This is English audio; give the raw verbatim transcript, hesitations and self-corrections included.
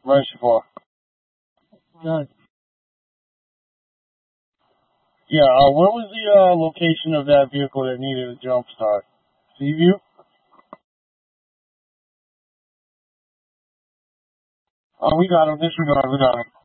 Merciful. Good. Yeah, uh, where was the uh, location of that vehicle that needed a jump start? Seaview? Oh, we got him. Disregard, we got him.